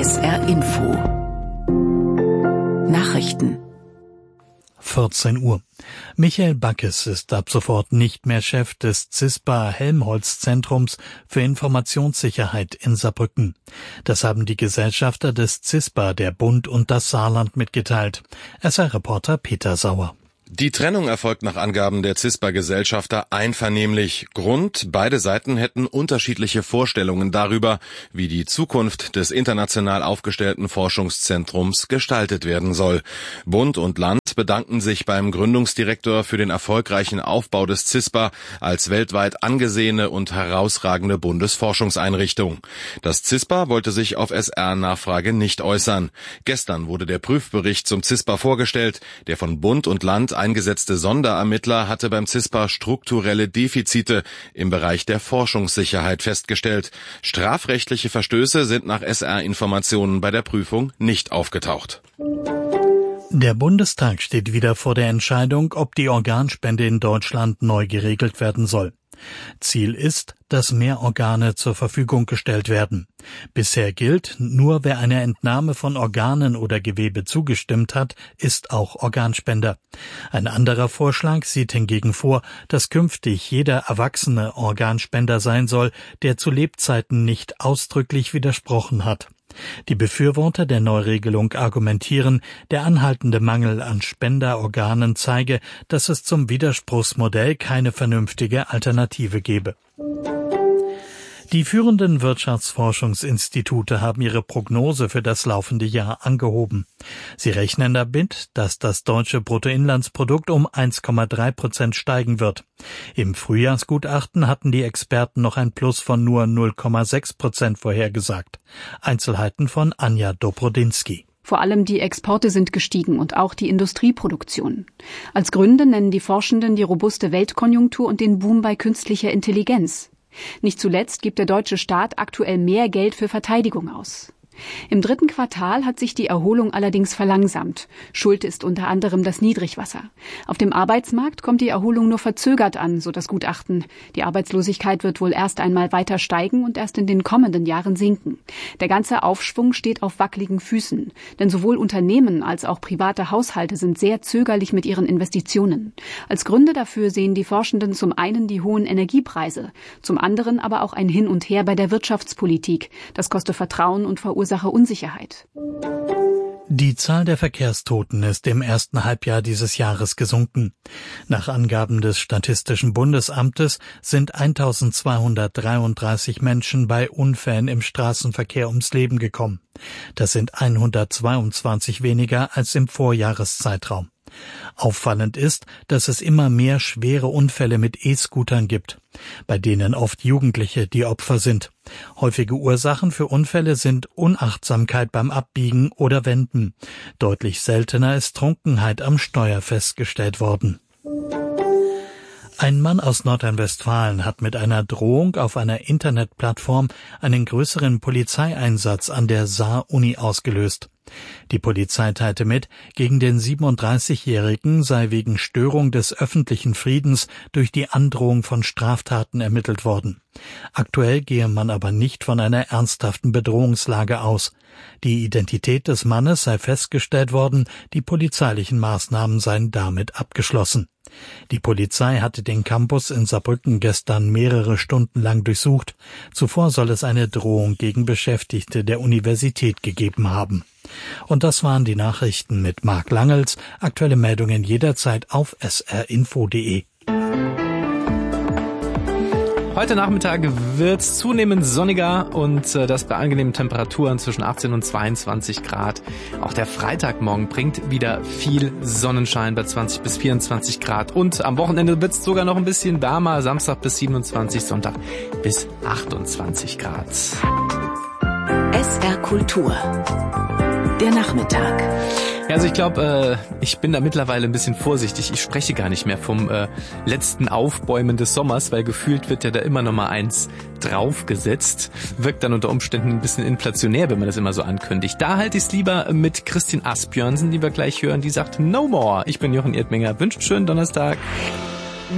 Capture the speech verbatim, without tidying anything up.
S R Info Nachrichten vierzehn Uhr. Michael Backes ist ab sofort nicht mehr Chef des CISPA-Helmholtz-Zentrums für Informationssicherheit in Saarbrücken. Das haben die Gesellschafter des CISPA, der Bund und das Saarland mitgeteilt. S R-Reporter Peter Sauer. Die Trennung erfolgt nach Angaben der CISPA-Gesellschafter einvernehmlich. Grund: Beide Seiten hätten unterschiedliche Vorstellungen darüber, wie die Zukunft des international aufgestellten Forschungszentrums gestaltet werden soll. Bund und Land bedanken sich beim Gründungsdirektor für den erfolgreichen Aufbau des CISPA als weltweit angesehene und herausragende Bundesforschungseinrichtung. Das CISPA wollte sich auf S R-Nachfrage nicht äußern. Gestern wurde der Prüfbericht zum CISPA vorgestellt. Der von Bund und Land eingesetzte Sonderermittler hatte beim CISPA strukturelle Defizite im Bereich der Forschungssicherheit festgestellt. Strafrechtliche Verstöße sind nach S R-Informationen bei der Prüfung nicht aufgetaucht. Der Bundestag steht wieder vor der Entscheidung, ob die Organspende in Deutschland neu geregelt werden soll. Ziel ist, dass mehr Organe zur Verfügung gestellt werden. Bisher gilt, nur wer einer Entnahme von Organen oder Gewebe zugestimmt hat, ist auch Organspender. Ein anderer Vorschlag sieht hingegen vor, dass künftig jeder erwachsene Organspender sein soll, der zu Lebzeiten nicht ausdrücklich widersprochen hat. Die Befürworter der Neuregelung argumentieren, der anhaltende Mangel an Spenderorganen zeige, dass es zum Widerspruchsmodell keine vernünftige Alternative gebe. Die führenden Wirtschaftsforschungsinstitute haben ihre Prognose für das laufende Jahr angehoben. Sie rechnen damit, dass das deutsche Bruttoinlandsprodukt um eins Komma drei Prozent steigen wird. Im Frühjahrsgutachten hatten die Experten noch ein Plus von nur null Komma sechs Prozent vorhergesagt. Einzelheiten von Anja Dobrodinsky. Vor allem die Exporte sind gestiegen und auch die Industrieproduktion. Als Gründe nennen die Forschenden die robuste Weltkonjunktur und den Boom bei künstlicher Intelligenz. Nicht zuletzt gibt der deutsche Staat aktuell mehr Geld für Verteidigung aus. Im dritten Quartal hat sich die Erholung allerdings verlangsamt. Schuld ist unter anderem das Niedrigwasser. Auf dem Arbeitsmarkt kommt die Erholung nur verzögert an, so das Gutachten. Die Arbeitslosigkeit wird wohl erst einmal weiter steigen und erst in den kommenden Jahren sinken. Der ganze Aufschwung steht auf wackeligen Füßen. Denn sowohl Unternehmen als auch private Haushalte sind sehr zögerlich mit ihren Investitionen. Als Gründe dafür sehen die Forschenden zum einen die hohen Energiepreise, zum anderen aber auch ein Hin und Her bei der Wirtschaftspolitik. Das kostet Vertrauen und verursacht Sache Unsicherheit. Die Zahl der Verkehrstoten ist im ersten Halbjahr dieses Jahres gesunken. Nach Angaben des Statistischen Bundesamtes sind eintausendzweihundertdreiunddreißig Menschen bei Unfällen im Straßenverkehr ums Leben gekommen. Das sind hundertzweiundzwanzig weniger als im Vorjahreszeitraum. Auffallend ist, dass es immer mehr schwere Unfälle mit E-Scootern gibt, bei denen oft Jugendliche die Opfer sind. Häufige Ursachen für Unfälle sind Unachtsamkeit beim Abbiegen oder Wenden. Deutlich seltener ist Trunkenheit am Steuer festgestellt worden. Ein Mann aus Nordrhein-Westfalen hat mit einer Drohung auf einer Internetplattform einen größeren Polizeieinsatz an der Saar-Uni ausgelöst. Die Polizei teilte mit, gegen den siebenunddreißigjährigen sei wegen Störung des öffentlichen Friedens durch die Androhung von Straftaten ermittelt worden. Aktuell gehe man aber nicht von einer ernsthaften Bedrohungslage aus. Die Identität des Mannes sei festgestellt worden, die polizeilichen Maßnahmen seien damit abgeschlossen. Die Polizei hatte den Campus in Saarbrücken gestern mehrere Stunden lang durchsucht. Zuvor soll es eine Drohung gegen Beschäftigte der Universität gegeben haben. Und das waren die Nachrichten mit Marc Langels. Aktuelle Meldungen jederzeit auf s r info punkt d e. Heute Nachmittag wird's zunehmend sonniger und äh, das bei angenehmen Temperaturen zwischen achtzehn und zweiundzwanzig Grad. Auch der Freitagmorgen bringt wieder viel Sonnenschein bei zwanzig bis vierundzwanzig Grad. Und am Wochenende wird's sogar noch ein bisschen wärmer. Samstag bis siebenundzwanzig, Sonntag bis achtundzwanzig Grad. S R Kultur. Der Nachmittag. Ja, also ich glaube, äh, ich bin da mittlerweile ein bisschen vorsichtig. Ich spreche gar nicht mehr vom äh, letzten Aufbäumen des Sommers, weil gefühlt wird ja da immer noch mal eins draufgesetzt. Wirkt dann unter Umständen ein bisschen inflationär, wenn man das immer so ankündigt. Da halte ich es lieber mit Kristin Asbjörnsen, die wir gleich hören. Die sagt No More. Ich bin Jochen Erdminger. Wünscht schönen Donnerstag.